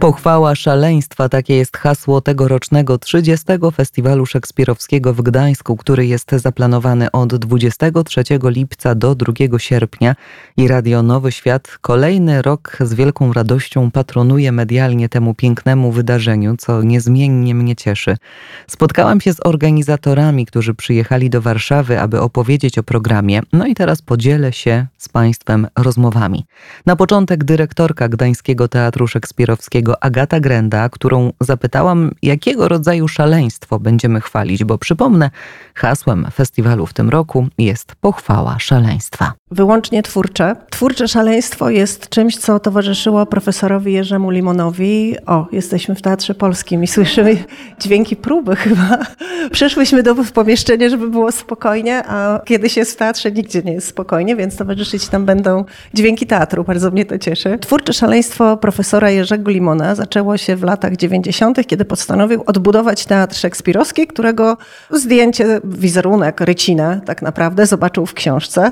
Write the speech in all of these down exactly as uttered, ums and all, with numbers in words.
Pochwała szaleństwa, takie jest hasło tegorocznego trzydziestego Festiwalu Szekspirowskiego w Gdańsku, który jest zaplanowany od dwudziestego trzeciego lipca do drugiego sierpnia i Radio Nowy Świat kolejny rok z wielką radością patronuje medialnie temu pięknemu wydarzeniu, co niezmiennie mnie cieszy. Spotkałam się z organizatorami, którzy przyjechali do Warszawy, aby opowiedzieć o programie, no i teraz podzielę się z Państwem rozmowami. Na początek dyrektorka Gdańskiego Teatru Szekspirowskiego Agata Grenda, którą zapytałam, jakiego rodzaju szaleństwo będziemy chwalić, bo przypomnę, hasłem festiwalu w tym roku jest pochwała szaleństwa. Wyłącznie twórcze. Twórcze szaleństwo jest czymś, co towarzyszyło profesorowi Jerzemu Limonowi. O, jesteśmy w Teatrze Polskim i słyszymy dźwięki próby chyba. Przyszłyśmy do pomieszczenia, żeby było spokojnie, a kiedyś jest w teatrze, nigdzie nie jest spokojnie, więc towarzyszyć tam będą dźwięki teatru. Bardzo mnie to cieszy. Twórcze szaleństwo profesora Jerzego Limona zaczęło się w latach dziewięćdziesiątych, kiedy postanowił odbudować Teatr Szekspirowski, którego zdjęcie, wizerunek, rycinę tak naprawdę zobaczył w książce.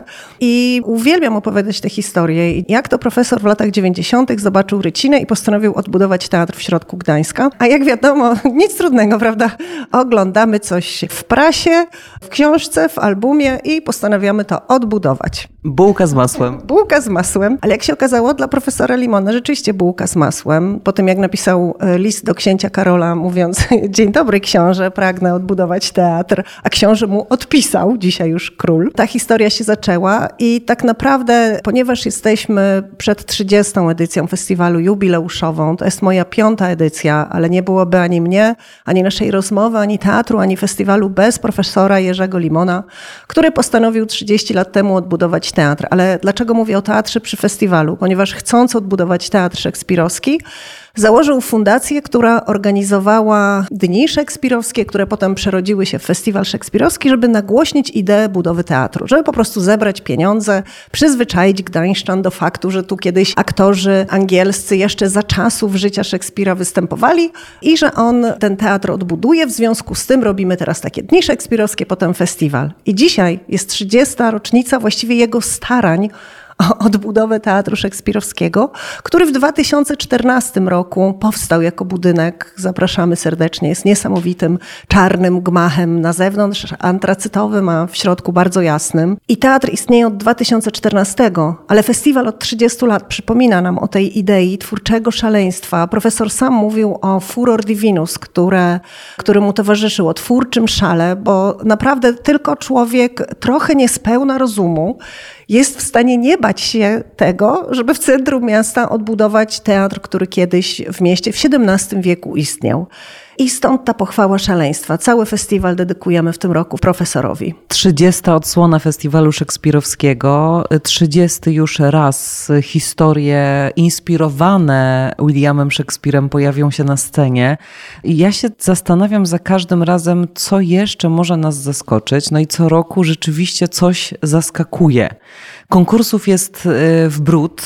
I uwielbiam opowiadać tę historię. Jak to profesor w latach dziewięćdziesiątych zobaczył rycinę i postanowił odbudować teatr w środku Gdańska. A jak wiadomo, nic trudnego, prawda? Oglądamy coś w prasie, w książce, w albumie i postanawiamy to odbudować. Bułka z masłem. Bułka z masłem, ale jak się okazało, dla profesora Limona rzeczywiście bułka z masłem. Po tym jak napisał list do księcia Karola mówiąc: dzień dobry książę, pragnę odbudować teatr, a książę mu odpisał, dzisiaj już król. Ta historia się zaczęła i tak naprawdę, ponieważ jesteśmy przed trzydziestą edycją festiwalu jubileuszową, to jest moja piąta edycja, ale nie byłoby ani mnie, ani naszej rozmowy, ani teatru, ani festiwalu bez profesora Jerzego Limona, który postanowił trzydzieści lat temu odbudować teatr. Ale dlaczego mówię o teatrze przy festiwalu? Ponieważ chcąc odbudować Teatr Szekspirowski, założył fundację, która organizowała dni szekspirowskie, które potem przerodziły się w Festiwal Szekspirowski, żeby nagłośnić ideę budowy teatru, żeby po prostu zebrać pieniądze, przyzwyczaić gdańszczan do faktu, że tu kiedyś aktorzy angielscy jeszcze za czasów życia Szekspira występowali i że on ten teatr odbuduje. W związku z tym robimy teraz takie dni szekspirowskie, potem festiwal. I dzisiaj jest trzydziesta rocznica właściwie jego starań o odbudowę Teatru Szekspirowskiego, który w dwa tysiące czternastym roku powstał jako budynek. Zapraszamy serdecznie. Jest niesamowitym czarnym gmachem na zewnątrz, antracytowym, a w środku bardzo jasnym. I teatr istnieje od dwa tysiące czternastego, ale festiwal od trzydziestu lat przypomina nam o tej idei twórczego szaleństwa. Profesor sam mówił o furor divinus, które, który mu towarzyszył, o twórczym szale, bo naprawdę tylko człowiek trochę niespełna rozumu jest w stanie nie bać się tego, żeby w centrum miasta odbudować teatr, który kiedyś w mieście w siedemnastym wieku istniał. I stąd ta pochwała szaleństwa. Cały festiwal dedykujemy w tym roku profesorowi. trzydziesta odsłona Festiwalu Szekspirowskiego. trzydziesty już raz historie inspirowane Williamem Szekspirem pojawią się na scenie. I ja się zastanawiam za każdym razem, co jeszcze może nas zaskoczyć. No i co roku rzeczywiście coś zaskakuje. Konkursów jest w bród,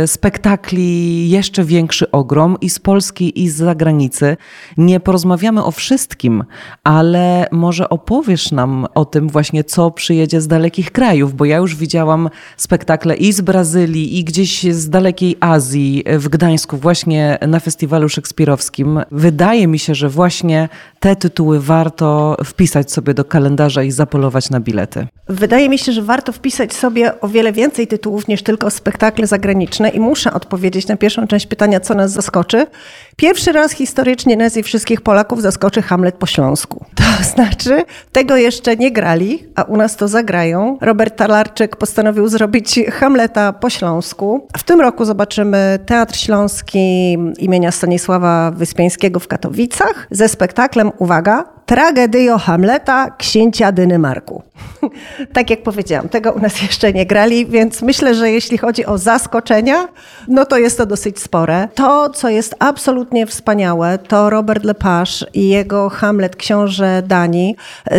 spektakli jeszcze większy ogrom i z Polski, i z zagranicy. Nie porozmawiamy o wszystkim, ale może opowiesz nam o tym właśnie, co przyjedzie z dalekich krajów, bo ja już widziałam spektakle i z Brazylii, i gdzieś z dalekiej Azji, w Gdańsku, właśnie na Festiwalu Szekspirowskim. Wydaje mi się, że właśnie te tytuły warto wpisać sobie do kalendarza i zapolować na bilety. Wydaje mi się, że warto wpisać sobie o wiele więcej tytułów niż tylko spektakle zagraniczne i muszę odpowiedzieć na pierwszą część pytania, co nas zaskoczy. Pierwszy raz historycznie nas i wszystkich Polaków zaskoczy Hamlet po śląsku. To znaczy, tego jeszcze nie grali, a u nas to zagrają. Robert Talarczyk postanowił zrobić Hamleta po śląsku. W tym roku zobaczymy Teatr Śląski imienia Stanisława Wyspiańskiego w Katowicach ze spektaklem, uwaga, Tragedio Hamleta księcia Dynymarku. Tak jak powiedziałam, tego u nas jeszcze nie grali, więc myślę, że jeśli chodzi o zaskoczenia, no to jest to dosyć spore. To, co jest absolutnie wspaniałe, to Robert Lepage i jego Hamlet Książę Danii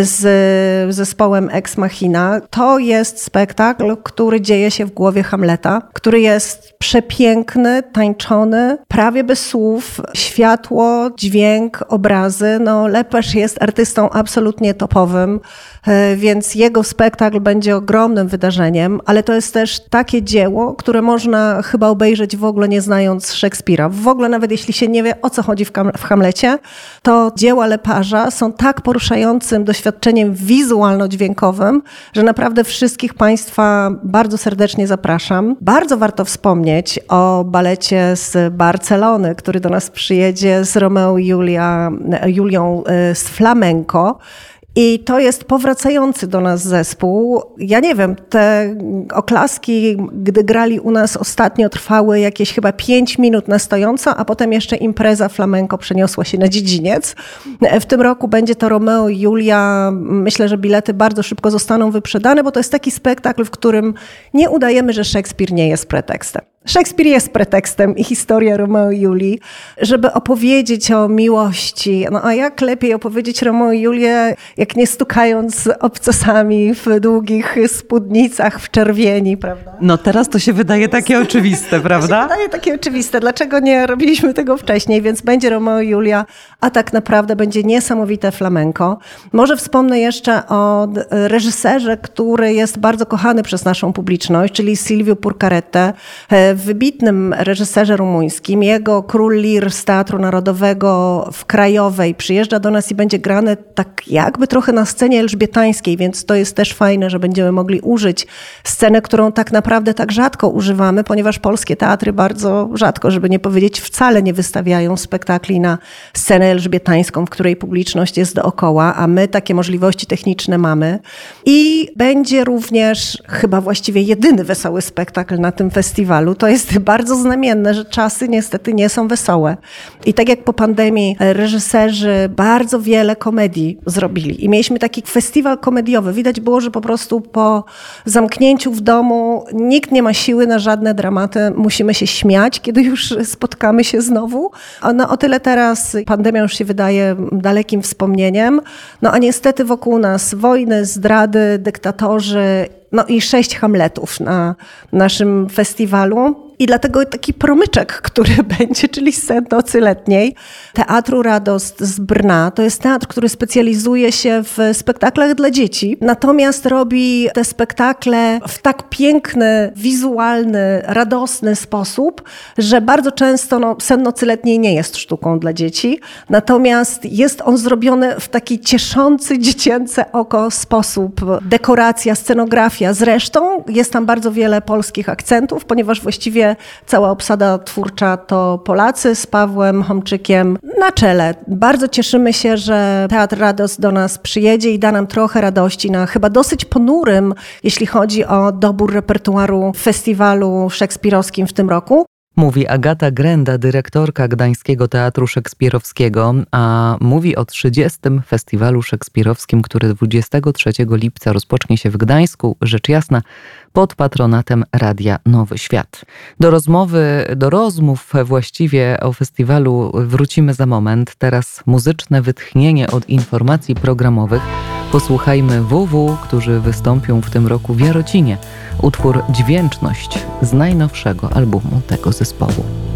z zespołem Ex Machina. To jest spektakl, który dzieje się w głowie Hamleta, który jest przepiękny, tańczony, prawie bez słów, światło, dźwięk, obrazy. No, Lepage jest artystą absolutnie topowym, więc jego spektakl będzie ogromnym wydarzeniem, ale ale to jest też takie dzieło, które można chyba obejrzeć w ogóle nie znając Szekspira. W ogóle nawet jeśli się nie wie, o co chodzi w, Kam- w Hamlecie, to dzieła Leparza są tak poruszającym doświadczeniem wizualno-dźwiękowym, że naprawdę wszystkich Państwa bardzo serdecznie zapraszam. Bardzo warto wspomnieć o balecie z Barcelony, który do nas przyjedzie z Romeo i Julia, Julią z flamenco. I to jest powracający do nas zespół. Ja nie wiem, te oklaski, gdy grali u nas ostatnio, trwały jakieś chyba pięć minut na stojąco, a potem jeszcze impreza flamenco przeniosła się na dziedziniec. W tym roku będzie to Romeo i Julia. Myślę, że bilety bardzo szybko zostaną wyprzedane, bo to jest taki spektakl, w którym nie udajemy, że Szekspir nie jest pretekstem. Szekspir jest pretekstem i historia Romeo i Julii, żeby opowiedzieć o miłości. No a jak lepiej opowiedzieć Romeo i Julię, jak nie stukając obcasami w długich spódnicach, w czerwieni, prawda? No teraz to się wydaje takie oczywiste, prawda? To się wydaje takie oczywiste. Dlaczego nie robiliśmy tego wcześniej? Więc będzie Romeo i Julia, a tak naprawdę będzie niesamowite flamenco. Może wspomnę jeszcze o reżyserze, który jest bardzo kochany przez naszą publiczność, czyli Silviu Purcarete, wybitnym reżyserze rumuńskim. Jego Król Lir z Teatru Narodowego w Krajowej przyjeżdża do nas i będzie grany tak jakby trochę na scenie elżbietańskiej, więc to jest też fajne, że będziemy mogli użyć scenę, którą tak naprawdę tak rzadko używamy, ponieważ polskie teatry bardzo rzadko, żeby nie powiedzieć wcale nie wystawiają spektakli na scenę elżbietańską, w której publiczność jest dookoła, a my takie możliwości techniczne mamy. I będzie również chyba właściwie jedyny wesoły spektakl na tym festiwalu. To jest bardzo znamienne, że czasy niestety nie są wesołe. I tak jak po pandemii reżyserzy bardzo wiele komedii zrobili i mieliśmy taki festiwal komediowy. Widać było, że po prostu po zamknięciu w domu nikt nie ma siły na żadne dramaty. Musimy się śmiać, kiedy już spotkamy się znowu. No o tyle teraz pandemia już się wydaje dalekim wspomnieniem. No a niestety wokół nas wojny, zdrady, dyktatorzy, no i sześć Hamletów na naszym festiwalu. I dlatego taki promyczek, który będzie, czyli Sen nocy letniej, Teatru Radost z Brna. To jest teatr, który specjalizuje się w spektaklach dla dzieci, natomiast robi te spektakle w tak piękny, wizualny, radosny sposób, że bardzo często no, Sen nocy letniej nie jest sztuką dla dzieci, natomiast jest on zrobiony w taki cieszący dziecięce oko sposób. Dekoracja, scenografia. Zresztą jest tam bardzo wiele polskich akcentów, ponieważ właściwie cała obsada twórcza to Polacy z Pawłem Homczykiem na czele. Bardzo cieszymy się, że Teatr Radost do nas przyjedzie i da nam trochę radości na chyba dosyć ponurym, jeśli chodzi o dobór repertuaru w festiwalu szekspirowskim w tym roku. Mówi Agata Grenda, dyrektorka Gdańskiego Teatru Szekspirowskiego, a mówi o trzydziestym Festiwalu Szekspirowskim, który dwudziestego trzeciego lipca rozpocznie się w Gdańsku, rzecz jasna, pod patronatem Radia Nowy Świat. Do rozmowy, do rozmów właściwie o festiwalu wrócimy za moment. Teraz muzyczne wytchnienie od informacji programowych. Posłuchajmy W W, którzy wystąpią w tym roku w Jarocinie. Utwór Dźwięczność z najnowszego albumu tego zespołu.